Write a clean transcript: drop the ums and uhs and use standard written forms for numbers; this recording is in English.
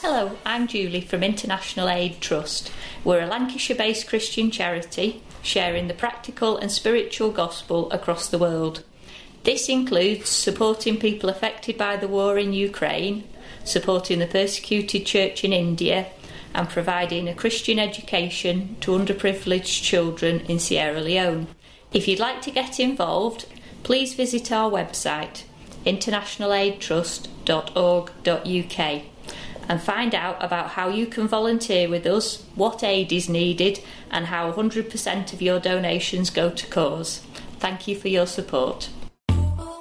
Hello, I'm Julie from International Aid Trust. We're a Lancashire-based Christian charity sharing the practical and spiritual gospel across the world. This includes supporting people affected by the war in Ukraine, supporting the persecuted church in India, and providing a Christian education to underprivileged children in Sierra Leone. If you'd like to get involved, please visit our website, internationalaidtrust.org.uk, and find out about how you can volunteer with us, what aid is needed, and how 100% of your donations go to cause. Thank you for your support.